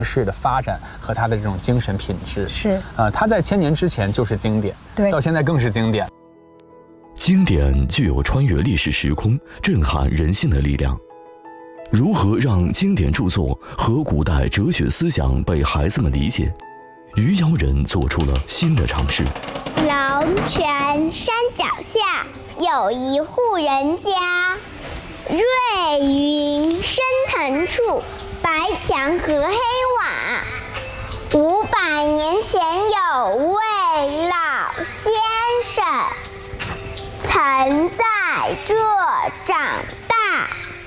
式的发展和它的这种精神品质。 是它在1000年之前就是经典， 对， 到现在更是经典。 经典具有穿越历史时空、震撼人心的力量。如何让经典著作和古代哲学思想被孩子们理解？余姚人做出了新的尝试。 龙泉山脚下有一户人家，瑞云升腾处，白墙和黑瓦。500年前有位老先生，曾在这长大。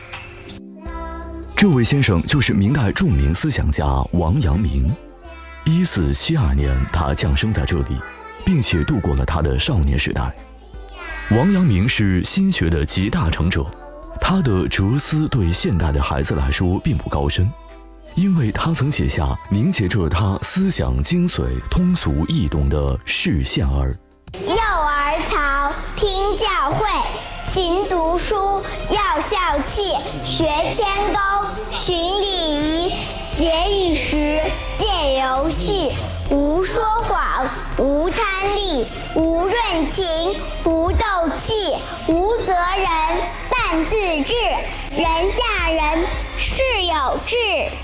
这位先生就是明代著名思想家王阳明。1472年，他降生在这里，并且度过了他的少年时代。王阳明是心学的集大成者，他的哲思对现代的孩子来说并不高深，因为他曾写下凝结着他思想精髓、通俗易懂的《释宪儿》。 幼儿曹，听教诲，勤读书，要孝悌，学谦恭，循礼仪，节饮食，戒游戏，无说谎，无贪利，无论情，不斗气，无责人，但自治，人下人，事有志。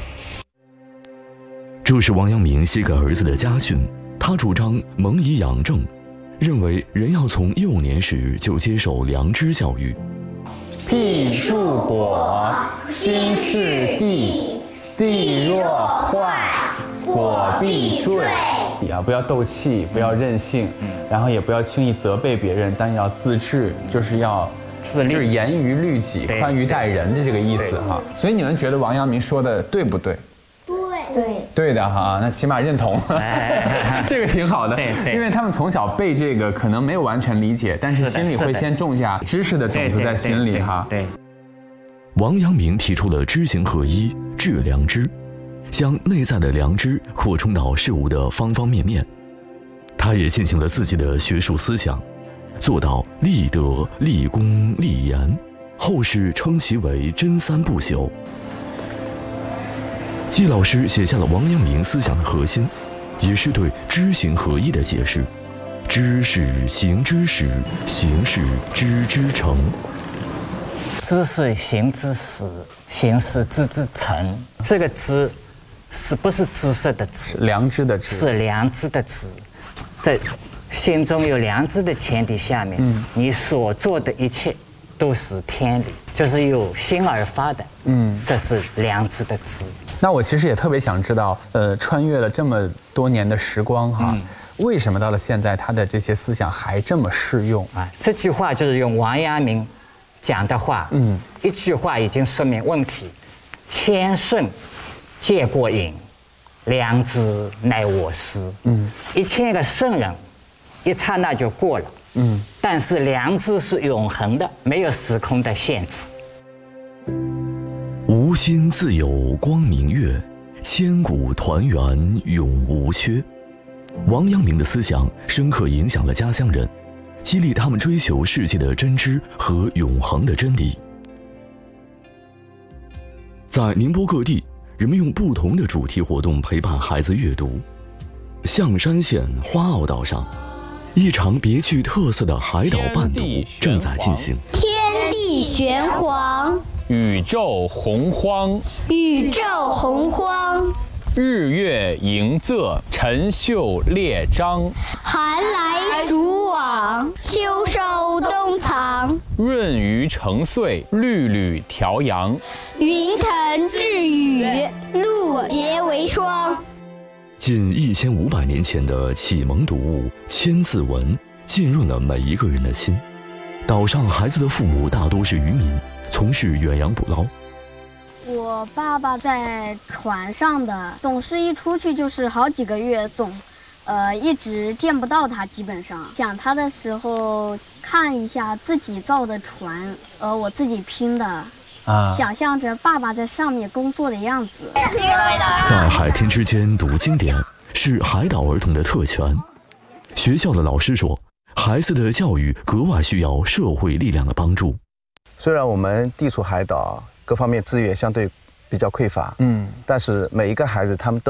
这是王阳明写给儿子的家训，他主张蒙以养正，认为人要从幼年时就接受良知教育。 地树果，心是地，地若坏，果必坠。不要斗气，不要任性，然后也不要轻易责备别人，但要自治，就是要自律， 就是严于律己，宽于待人的这个意思哈。所以你们觉得王阳明说的对不对？对的哈，那起码认同，这个挺好的。对，因为他们从小背这个，可能没有完全理解，但是心里会先种下知识的种子在心里哈。 对。 王阳明提出了知行合一、致良知，将内在的良知扩充到事物的方方面面。他也进行了自己的学术思想，做到立德、立功、立言，后世称其为真三不朽。季老师写下了王阳明思想的核心，也是对知行合一的解释：知是行之始，行是知之成。 知是行之始，行是知之成。这个知是不是知识的知？ 良知的知， 是良知的知。在心中有良知的前提下面，你所做的一切都是天理，就是由心而发的。这是良知的知。 那我其实也特别想知道，穿越了这么多年的时光哈，为什么到了现在他的这些思想还这么适用啊？ 这句话就是用王阳明讲的话，一句话已经说明问题：千顺皆过隐，良知乃我师。1000个圣人，一刹那就过了。但是良知是永恒的，没有时空的限制。 无心自有光明月，千古团圆永无缺。王阳明的思想深刻影响了家乡人，激励他们追求世界的真知和永恒的真理。在宁波各地，人们用不同的主题活动陪伴孩子阅读。象山县花澳岛上，一场别具特色的海岛伴读正在进行。 天地玄黄， 宇宙洪荒， 宇宙洪荒， 日月盈仄，辰宿列张， 寒来暑往，秋收冬藏， 润余成岁，缕缕调阳， 云腾致雨，露结为霜。 近1500年前的启蒙读物《千字文》浸润了每一个人的心。岛上孩子的父母大多是渔民，从事远洋捕捞。 我爸爸在船上的，总是一出去就是好几个月，一直见不到他。基本上想他的时候，看一下自己造的船，我自己拼的。想象着爸爸在上面工作的样子。 在海天之间读经典是海岛儿童的特权。学校的老师说，孩子的教育格外需要社会力量的帮助。 虽然我们地处海岛，各方面资源相对比较匮乏，但是每一个孩子他们都